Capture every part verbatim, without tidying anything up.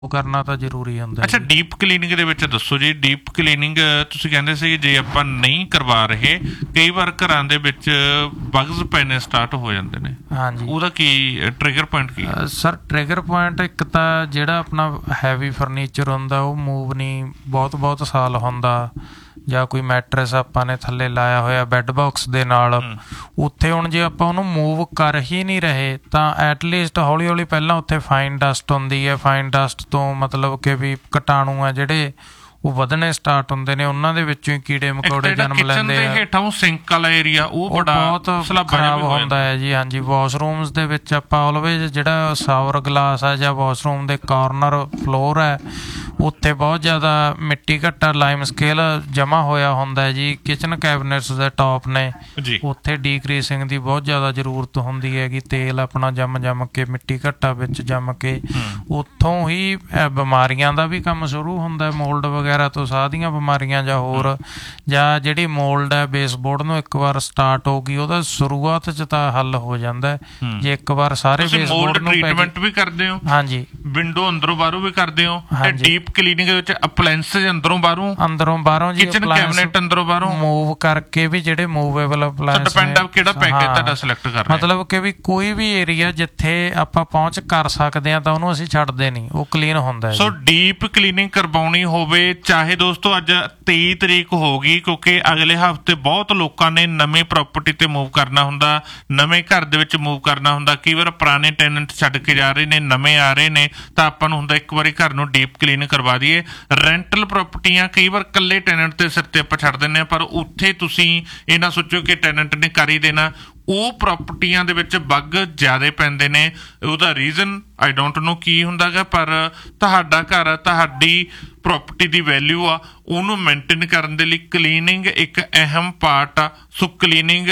ਕਰਨਾ ਤਾਂ ਜ਼ਰੂਰੀ ਹੁੰਦਾ। ਅੱਛਾ, ਡੀਪ ਕਲੀਨਿੰਗ ਦੇ ਵਿੱਚ ਦੱਸੋ ਜੀ। ਡੀਪ ਕਲੀਨਿੰਗ ਤੁਸੀਂ ਕਹਿੰਦੇ ਸੀ ਜੇ ਆਪਾਂ ਨਹੀਂ ਕਰਵਾ ਰਹੇ, ਕਈ ਵਾਰ ਘਰਾਂ ਦੇ ਵਿੱਚ ਬਗਜ਼ ਪੈਣੇ ਸਟਾਰਟ ਹੋ ਜਾਂਦੇ ਨੇ। ਹਾਂਜੀ, ਉਹਦਾ ਕੀ ਟ੍ਰਿਗਰ ਪੁਆਇੰਟ ਕੀ ਸਰ? ਟ੍ਰਿਗਰ ਪੁਆਇੰਟ ਇੱਕ ਤਾਂ ਜਿਹੜਾ ਆਪਣਾ ਹੈਵੀ ਫਰਨੀਚਰ ਹੁੰਦਾ ਉਹ ਮੂਵ ਨਹੀਂ ਬਹੁਤ ਬਹੁਤ ਸਾਲ ਹੁੰਦਾ, ਜਾਂ ਕੋਈ ਮੈਟਰਸ ਆਪਾਂ ਨੇ ਥੱਲੇ ਲਾਇਆ ਹੋਇਆ ਬੈੱਡ ਬਾਕਸ ਦੇ ਨਾਲ, ਉੱਥੇ ਹੁਣ ਜੇ ਆਪਾਂ ਉਹਨੂੰ ਮੂਵ ਕਰ ਹੀ ਨਹੀਂ ਰਹੇ ਤਾਂ ਐਟਲੀਸਟ ਹੌਲੀ ਹੌਲੀ ਪਹਿਲਾਂ ਉੱਥੇ ਫਾਈਨ ਡਸਟ ਹੁੰਦੀ ਹੈ। ਫਾਈਨ ਡਸਟ ਤੋਂ ਮਤਲਬ ਕਿ ਵੀ ਕੀਟਾਣੂ ਆ ਜਿਹੜੇ ਉਹ ਵਧਣੇ ਸਟਾਰਟ ਹੁੰਦੇ ਨੇ, ਉਹਨਾਂ ਦੇ ਵਿੱਚੋਂ ਹੀ ਕੀੜੇ ਮਕੌੜੇ ਜਨਮ ਲੈਂਦੇ ਆ। ਹੇਠਾਂ ਸਿੰਕ ਵਾਲਾ ਏਰੀਆ ਉਹ ਬਹੁਤ ਖਰਾਬ ਹੁੰਦਾ ਹੈ ਜੀ। ਹਾਂਜੀ, ਵਾਸ਼ਰੂਮਸ ਦੇ ਵਿੱਚ ਆਪਾਂ ਆਲਵੇਜ਼ ਜਿਹੜਾ ਸ਼ਾਵਰ ਗਲਾਸ ਹੈ ਜਾਂ ਵਾਸ਼ਰੂਮ ਦੇ ਕਾਰਨਰ ਫਲੋਰ ਹੈ ਉੱਥੇ ਬਹੁਤ ਜ਼ਿਆਦਾ ਮਿੱਟੀ ਘੱਟਾ ਲਾਈਮ ਸਕੇਲ ਜਮ੍ਹਾਂ ਹੋਇਆ ਹੁੰਦਾ ਹੈ ਜੀ। ਕਿਚਨ ਕੈਬਨਿਟਸ ਦੇ ਟੌਪ ਨੇ ਉੱਥੇ ਡੀਕਰੀਸਿੰਗ ਦੀ ਬਹੁਤ ਜ਼ਿਆਦਾ ਜ਼ਰੂਰਤ ਹੁੰਦੀ ਹੈਗੀ। ਤੇਲ ਆਪਣਾ ਜੰਮ ਜੰਮ ਕੇ ਮਿੱਟੀ ਘੱਟਾ ਵਿੱਚ ਜੰਮ ਕੇ ਉੱਥੋਂ ਹੀ ਬਿਮਾਰੀਆਂ ਦਾ ਵੀ ਕੰਮ ਸ਼ੁਰੂ ਹੁੰਦਾ, ਮੋਲਡ ਵਗੈਰਾ ਤੋਂ ਸਾਹ ਦੀਆਂ ਬਿਮਾਰੀਆਂ ਜਾਂ ਹੋਰ। ਜਾਂ ਜਿਹੜੀ ਮੋਲਡ ਹੈ ਬੇਸਬੋਰਡ ਨੂੰ ਇੱਕ ਵਾਰ ਸਟਾਰਟ ਹੋ ਗਈ ਉਹਦਾ ਸ਼ੁਰੂਆਤ 'ਚ ਤਾਂ ਹੱਲ ਹੋ ਜਾਂਦਾ ਜੇ ਇੱਕ ਵਾਰ ਸਾਰੇ ਬੇਸਬੋਰਡ ਨੂੰ ਟ੍ਰੀਟਮੈਂਟ ਵੀ ਕਰਦੇ ਹੋ। ਹਾਂਜੀ, ਵਿੰਡੋ ਅੰਦਰੋਂ ਬਾਹਰੋਂ ਵੀ ਕਰਦੇ ਹੋ। ਡੀਪ ਕਲੀਨਿੰਗ ਦੇ ਵਿੱਚ ਅਪਲਾਇੰਸਸ ਅੰਦਰੋਂ ਬਾਹਰੋਂ ਅੰਦਰੋਂ ਬਾਹਰੋਂ ਜੀ ਕਿਚਨ ਕੈਬਨਿਟ ਅੰਦਰੋਂ ਬਾਹਰੋਂ ਮੂਵ ਕਰਕੇ ਵੀ ਜਿਹੜੇ ਮੂਵੇਬਲ ਅਪਲਾਇੰਸ ਡਿਪੈਂਡ ਆ ਕਿਹੜਾ ਪੈਕੇਜ ਤੁਹਾਡਾ ਸਿਲੈਕਟ ਕਰ ਰਹੇ। ਮਤਲਬ ਕਿ ਵੀ ਕੋਈ ਵੀ ਏਰੀਆ ਜਿੱਥੇ ਆਪਾਂ ਪਹੁੰਚ ਕਰ ਸਕਦੇ ਹਾਂ ਤਾਂ ਉਹਨੂੰ ਅਸੀਂ ਛੱਡਦੇ ਨਹੀਂ, ਉਹ ਕਲੀਨ ਹੁੰਦਾ। ਸੋ ਡੀਪ ਕਲੀਨਿੰਗ ਕਰਵਾਉਣੀ ਹੋਵੇ, ਚਾਹੇ ਦੋਸਤੋ ਅੱਜ ਤੇਈ ਤਰੀਕ ਹੋ ਗਈ, ਕਿਉਂਕਿ ਅਗਲੇ ਹਫ਼ਤੇ ਬਹੁਤ ਲੋਕਾਂ ਨੇ ਨਵੀਂ ਪ੍ਰੋਪਰਟੀ ਤੇ ਮੂਵ ਕਰਨਾ ਹੁੰਦਾ, ਨਵੇਂ ਘਰ ਦੇ ਵਿੱਚ ਮੂਵ ਕਰਨਾ ਹੁੰਦਾ। ਕਈ ਵਾਰ ਪੁਰਾਣੇ ਟੈਨੈਂਟ ਛੱਡ ਕੇ ਜਾ ਰਹੇ ਨੇ, ਨਵੇਂ ਆ ਰਹੇ ਨੇ, ਤਾਂ ਆਪਾਂ ਨੂੰ ਹੁੰਦਾ ਇੱਕ ਵਾਰੀ ਘਰ ਨੂੰ ਡੀਪ ਕਲੀਨ ਕਰਵਾ ਦਈਏ। ਰੈਂਟਲ ਪ੍ਰੋਪਰਟੀਆਂ ਕਈ ਵਾਰ ਇਕੱਲੇ ਟੈਨੈਂਟ ਦੇ ਸਿਰ ਤੇ ਆਪਾਂ ਛੱਡ ਦਿੰਦੇ ਹਾਂ, ਪਰ ਉੱਥੇ ਤੁਸੀਂ ਇਹ ਨਾ ਸੋਚੋ ਕਿ ਟੈਨੈਂਟ ਨੇ ਕਰ ਹੀ ਦੇਣਾ। ਉਹ ਪ੍ਰੋਪਰਟੀਆਂ ਦੇ ਵਿੱਚ ਬੱਗ ਜ਼ਿਆਦਾ ਪੈਂਦੇ ਨੇ। ਉਹਦਾ ਰੀਜ਼ਨ ਆਈ ਡੋਂਟ ਨੋ ਕੀ ਹੁੰਦਾ ਗਾ, ਪਰ ਤੁਹਾਡਾ ਘਰ ਤੁਹਾਡੀ ਪ੍ਰੋਪਰਟੀ ਦੀ ਵੈਲਿਊ ਆ, ਉਹਨੂੰ ਮੇਨਟੇਨ ਕਰਨ ਦੇ ਲਈ ਕਲੀਨਿੰਗ ਇੱਕ ਅਹਿਮ ਪਾਰਟ ਆ। ਸੋ ਕਲੀਨਿੰਗ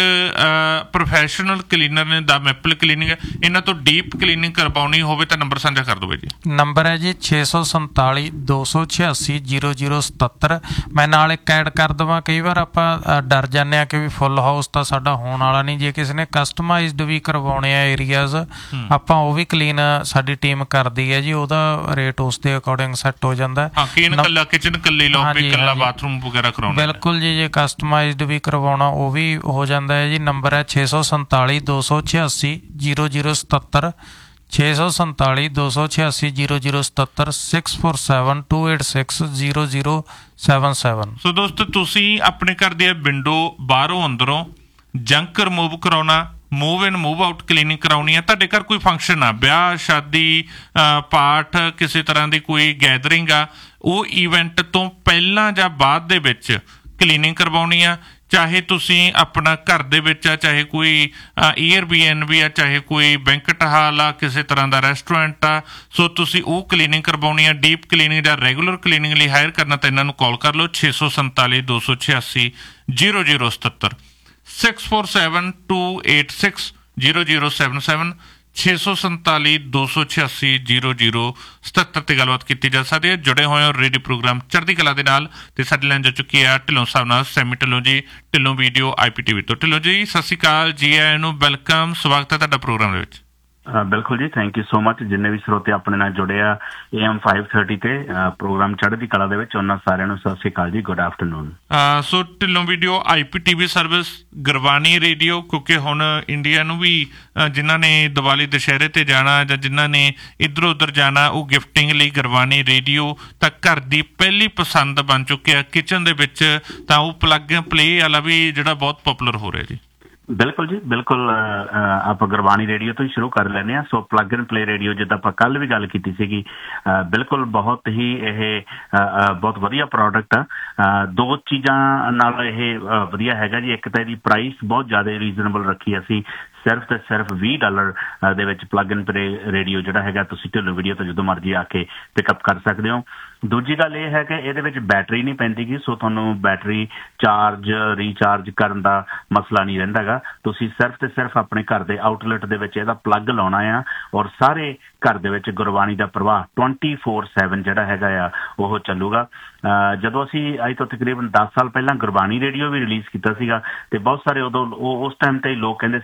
ਪ੍ਰੋਫੈਸ਼ਨਲ ਕਲੀਨਰ ਨੇ ਦਾ ਮੈਪਲ ਕਲੀਨਿੰਗ, ਇਹਨਾਂ ਤੋਂ ਡੀਪ ਕਲੀਨਿੰਗ ਕਰਵਾਉਣੀ ਹੋਵੇ ਤਾਂ ਨੰਬਰ ਸਾਂਝਾ ਕਰ ਦਿਓ ਜੀ। ਨੰਬਰ ਹੈ ਜੀ ਛੇ ਸੌ ਸੰਤਾਲੀ ਦੋ ਸੌ ਛਿਆਸੀ ਜੀਰੋ ਜੀਰੋ ਸਤੱਤਰ। ਮੈਂ ਨਾਲ ਇੱਕ ਐਡ ਕਰ ਦੇਵਾਂ, ਕਈ ਵਾਰ ਆਪਾਂ ਡਰ ਜਾਂਦੇ ਹਾਂ ਕਿ ਵੀ ਫੁੱਲ ਹਾਊਸ ਤਾਂ ਸਾਡਾ ਹੋਣ ਵਾਲਾ ਨਹੀਂ। ਜੇ ਕਿਸੇ ਨੇ ਕਸਟਮਾਈਜ਼ਡ ਵੀ ਕਰਵਾਉਣੇ ਆ ਏਰੀਆਜ਼, ਆਪਾਂ ਉਹ ਵੀ ਕਲੀਨ ਸਾਡੀ ਟੀਮ ਕਰਦੀ ਹੈ ਜੀ। ਉਹਦਾ ਰੇਟ ਉਸ ਦੇ ਅਕੋਰਡਿੰਗ ਸੈੱਟ ਹੋ ਜਾਂਦਾ। ਕਿਚਨ ਕੱਲੀ ਲੌਬੀ ਕੱਲਾ ਬਾਥਰੂਮ ਵਗੈਰਾ ਕਰਾਉਣਾ ਬਿਲਕੁਲ ਜੀ। ਜੇ ਕਸਟਮਾਈਜ਼ਡ ਵੀ ਕਰਵਾਉਣਾ ਉਹ ਵੀ ਹੋ ਜਾਂਦਾ ਹੈ ਜੀ। ਨੰਬਰ ਹੈ ਛੇ ਸੌ ਸੰਤਾਲੀ ਦੋ ਸੌ ਛਿਆਸੀ ਜੀਰੋ ਜੀਰੋ ਸਤੱਤਰ ਛੇ ਸੌ ਸੰਤਾਲੀ ਦੋ ਸੌ ਛਿਆਸੀ ਜੀਰੋ ਜੀਰੋ ਸਤੱਤਰ six four seven to eight six zero zero seven seven. ਸੋ ਦੋਸਤੋ, ਤੁਸੀਂ ਆਪਣੇ ਘਰ ਦੇ ਵਿੰਡੋ ਬਾਹਰੋਂ ਅੰਦਰੋਂ ਜੰਕ ਰਿਮੂਵ ਕਰਾਉਣਾ, ਮੂਵ ਇਨ ਮੂਵ ਆਊਟ ਕਲੀਨਿੰਗ ਕਰਾਉਣੀ ਹੈ। ਤੁਹਾਡੇ ਘਰ ਕੋਈ ਫੰਕਸ਼ਨ ਆ, ਵਿਆਹ ਸ਼ਾਦੀ ਪਾਠ, ਕਿਸੇ ਤਰ੍ਹਾਂ ਦੀ ਕੋਈ ਗੈਦਰਿੰਗ ਆ, ਉਹ ਈਵੈਂਟ ਤੋਂ ਪਹਿਲਾਂ ਜਾਂ ਬਾਅਦ ਦੇ ਵਿੱਚ ਕਲੀਨਿੰਗ ਕਰਵਾਉਣੀ ਆ। ਚਾਹੇ ਤੁਸੀਂ ਆਪਣਾ ਘਰ ਦੇ ਵਿੱਚ ਆ, ਚਾਹੇ ਕੋਈ ਏਅਰਬੀਐਨਬੀ ਆ, ਚਾਹੇ ਕੋਈ ਬੈਂਕਟ ਹਾਲ ਆ, ਕਿਸੇ ਤਰ੍ਹਾਂ ਦਾ ਰੈਸਟੋਰੈਂਟ ਆ, ਸੋ ਤੁਸੀਂ ਉਹ ਕਲੀਨਿੰਗ ਕਰਵਾਉਣੀ ਆ। ਡੀਪ ਕਲੀਨਿੰਗ ਜਾਂ ਰੈਗੂਲਰ ਕਲੀਨਿੰਗ ਲਈ ਹਾਇਰ ਕਰਨਾ ਤਾਂ ਇਹਨਾਂ ਨੂੰ ਕਾਲ ਕਰ ਲਓ ਛੇ ਸੌ ਸੰਤਾਲੀ ਦੋ ਸੌ ਛਿਆਸੀ ਜੀਰੋ ਜੀਰੋ ਸਤੱਤਰ six four seven to eight six zero zero seven seven ਛੇ ਸੌ ਸੰਤਾਲੀ ਦੋ ਸੌ ਛਿਆਸੀ ਜੀਰੋ ਜੀਰੋ ਸਤੱਤਰ ਤੇ ਗੱਲਬਾਤ ਕੀਤੀ ਜਾ ਸਕਦੀ ਹੈ। ਜੁੜੇ ਹੋਏ ਹੋ ਰੇਡੀਓ ਪ੍ਰੋਗਰਾਮ ਚੜ੍ਹਦੀ ਕਲਾ ਦੇ ਨਾਲ, ਤੇ ਸਾਡੇ ਲਾਈਨ ਜਾ ਚੁੱਕੀ ਆ ਢਿੱਲੋਂ ਸਾਹਿਬ ਨਾਲ, ਸੈਮੀ ਢਿੱਲੋਂ ਜੀ, ਢਿੱਲੋਂ ਵੀਡੀਓ ਆਈ ਪੀ ਟੀ ਵੀ ਤੋਂ। ਢਿੱਲੋਂ ਜੀ ਸਤਿ ਸ਼੍ਰੀ ਅਕਾਲ, ਜੀ ਆਇਆਂ ਨੂੰ, ਵੈਲਕਮ, ਸਵਾਗਤ ਹੈ ਤੁਹਾਡਾ ਪ੍ਰੋਗਰਾਮ ਦੇ ਵਿੱਚ। ਬਿਲਕੁਲ ਜੀ, ਥੈਂਕ ਯੂ ਸੋ ਮਚ। ਜਿੰਨੇ ਵੀ ਸਰੋਤੇ ਆਪਣੇ ਨਾਲ ਜੁੜੇ ਆ ਏ ਐਮ ਫਾਈਵ ਥਰਟੀ ਤੇ ਪ੍ਰੋਗਰਾਮ ਚੜ੍ਹਦੀ ਕਲਾ ਦੇ ਵਿੱਚ, ਉਹਨਾਂ ਸਾਰਿਆਂ ਨੂੰ ਸਤਿ ਸ਼੍ਰੀ ਅਕਾਲ ਜੀ, ਗੁੱਡ ਆਫਟਰਨੂਨ। ਸੋ ਢਿੱਲੋਂ ਵੀਡੀਓ ਆਈ P T V service, Gurbani radio, ਕਿਉਂਕਿ ਹੁਣ ਇੰਡੀਆ ਨੂੰ ਵੀ ਜਿਨ੍ਹਾਂ ਨੇ ਦੀਵਾਲੀ ਦੁਸ਼ਹਿਰੇ ਤੇ ਜਾਣਾ ਜਾਂ ਜਿਨ੍ਹਾਂ ਨੇ ਇੱਧਰ ਉੱਧਰ ਜਾਣਾ, ਉਹ ਗਿਫਟਿੰਗ ਲਈ ਗੁਰਬਾਣੀ ਰੇਡੀਓ ਤਾਂ ਘਰ ਦੀ ਪਹਿਲੀ ਪਸੰਦ ਬਣ ਚੁੱਕਿਆ। ਕਿਚਨ ਦੇ ਵਿੱਚ ਤਾਂ ਉਹ ਪਲੱਗ ਪਲੇ ਵਾਲਾ ਵੀ ਜਿਹੜਾ ਬਹੁਤ ਪੋਪੂਲਰ ਹੋ ਰਿਹਾ ਜੀ। ਬਿਲਕੁਲ ਜੀ, ਬਿਲਕੁਲ। ਆਪਾਂ ਗੁਰਬਾਣੀ ਰੇਡੀਓ ਤੋਂ ਹੀ ਸ਼ੁਰੂ ਕਰ ਲੈਂਦੇ ਹਾਂ। ਸੋ ਪਲੱਗ ਐਂਡ ਪਲੇ ਰੇਡੀਓ, ਜਿੱਦਾਂ ਆਪਾਂ ਕੱਲ੍ਹ ਵੀ ਗੱਲ ਕੀਤੀ ਸੀਗੀ, ਬਿਲਕੁਲ ਬਹੁਤ ਹੀ ਇਹ ਬਹੁਤ ਵਧੀਆ ਪ੍ਰੋਡਕਟ ਆ। ਦੋ ਚੀਜ਼ਾਂ ਨਾਲ ਇਹ ਵਧੀਆ ਹੈਗਾ ਜੀ। ਇੱਕ ਤਾਂ ਇਹਦੀ ਪ੍ਰਾਈਸ ਬਹੁਤ ਜ਼ਿਆਦਾ ਰੀਜ਼ਨੇਬਲ ਰੱਖੀ ਅਸੀਂ, ਸਿਰਫ ਤੇ ਸਿਰਫ ਵੀਹ ਡਾਲਰ ਦੇ ਵਿੱਚ ਪਲੱਗ ਐਂਡ ਪਲੇ ਰੇਡੀਓ ਜਿਹੜਾ ਹੈਗਾ ਤੁਸੀਂ ਢਿੱਲੋਂ ਵੀਡੀਓ ਤੋਂ ਜਦੋਂ ਮਰਜ਼ੀ ਆ ਕੇ ਪਿਕਅਪ ਕਰ ਸਕਦੇ ਹੋ। ਦੂਜੀ ਗੱਲ ਇਹ ਹੈ ਕਿ ਇਹਦੇ ਵਿੱਚ ਬੈਟਰੀ ਨਹੀਂ ਪੈਂਦੀ ਗੀ, ਸੋ ਤੁਹਾਨੂੰ ਬੈਟਰੀ ਚਾਰਜ ਰੀਚਾਰਜ ਕਰਨ ਦਾ ਮਸਲਾ ਨਹੀਂ ਰਹਿੰਦਾ ਗਾ। ਤੁਸੀਂ ਸਿਰਫ ਤੇ ਸਿਰਫ ਆਪਣੇ ਘਰ ਦੇ ਆਊਟਲੈਟ ਦੇ ਵਿੱਚ ਇਹਦਾ ਪਲੱਗ ਲਾਉਣਾ ਆ, ਔਰ ਸਾਰੇ ਘਰ ਦੇ ਵਿੱਚ ਗੁਰਬਾਣੀ ਦਾ ਪ੍ਰਵਾਹ ਟਵੈਂਟੀ ਫੋਰ ਸੈਵਨ ਜਿਹੜਾ ਹੈਗਾ ਆ ਉਹ ਚੱਲੂਗਾ। ਜਦੋਂ ਅਸੀਂ ਅੱਜ ਤੋਂ ਤਕਰੀਬਨ ਦਸ ਸਾਲ ਪਹਿਲਾਂ ਗੁਰਬਾਣੀ ਰੇਡੀਓ ਵੀ ਰਿਲੀਜ਼ ਕੀਤਾ ਸੀਗਾ, ਤੇ ਬਹੁਤ ਸਾਰੇ ਉਦੋਂ ਉਸ ਟਾਈਮ ਤੇ ਲੋਕ ਕਹਿੰਦੇ ਸੀ ਵੀ ਅਸੀਂ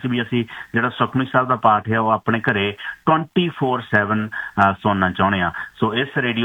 ਜਿਹੜਾ ਸੁਖਮਨੀ ਸਾਹਿਬ ਦਾ ਪਾਠ ਹੈ ਉਹ ਆਪਣੇ ਘਰੇ ਟਵੈਂਟੀ ਫੋਰ ਸੈਵਨ ਸੁਣਨਾ ਚਾਹੁੰਦੇ ਆ। ਸੋ ਇਸ ਰੇਡੀਓ